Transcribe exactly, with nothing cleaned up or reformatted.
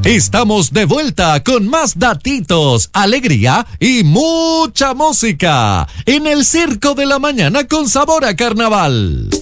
Estamos de vuelta con más datitos, alegría y mucha música en el Circo de la Mañana con sabor a carnaval.